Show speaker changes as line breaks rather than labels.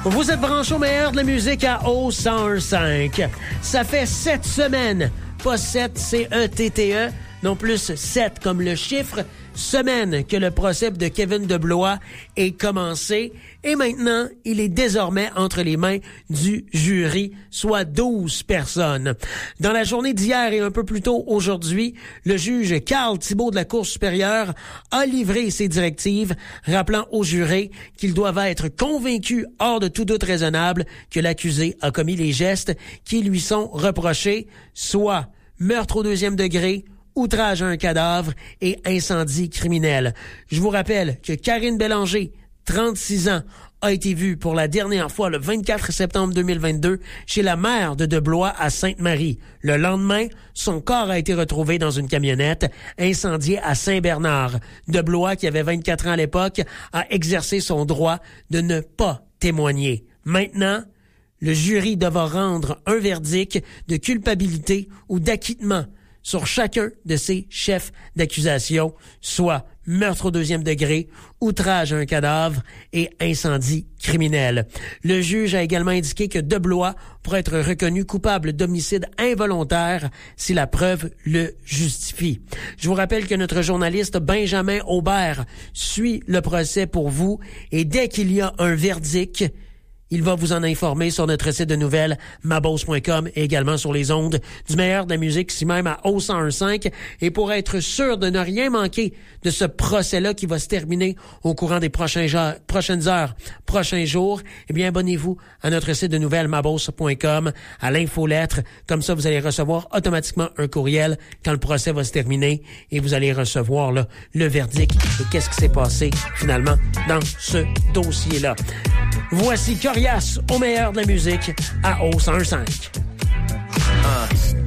Vous êtes branchés au meilleur de la musique à O101.5. Ça fait 7 semaines, pas 7 C-E-T-T-E, non plus 7 comme le chiffre, semaines que le procès de Kevin DeBlois est commencé. Et maintenant, il est désormais entre les mains du jury, soit 12 personnes. Dans la journée d'hier et un peu plus tôt aujourd'hui, le juge Carl Thibault de la Cour supérieure a livré ses directives, rappelant aux jurés qu'ils doivent être convaincus hors de tout doute raisonnable que l'accusé a commis les gestes qui lui sont reprochés, soit meurtre au 2e degré, outrage à un cadavre et incendie criminel. Je vous rappelle que Karine Bélanger, 36 ans, a été vue pour la dernière fois le 24 septembre 2022 chez la mère de DeBlois à Sainte-Marie. Le lendemain, son corps a été retrouvé dans une camionnette incendiée à Saint-Bernard. DeBlois, qui avait 24 ans à l'époque, a exercé son droit de ne pas témoigner. Maintenant, le jury devra rendre un verdict de culpabilité ou d'acquittement sur chacun de ces chefs d'accusation, soit meurtre au 2e degré, outrage à un cadavre et incendie criminel. Le juge a également indiqué que DeBlois pourrait être reconnu coupable d'homicide involontaire si la preuve le justifie. Je vous rappelle que notre journaliste Benjamin Aubert suit le procès pour vous et dès qu'il y a un verdict, il va vous en informer sur notre site de nouvelles mabose.com et également sur les ondes du meilleur de la musique, ici même à O101.5. Et pour être sûr de ne rien manquer de ce procès-là qui va se terminer au courant des prochaines heures, prochains jours, eh bien, abonnez-vous à notre site de nouvelles mabose.com, à l'infolettre. Comme ça, vous allez recevoir automatiquement un courriel quand le procès va se terminer et vous allez recevoir là, le verdict et qu'est-ce qui s'est passé finalement dans ce dossier-là. Voici Corias au meilleur de la musique à O101.5.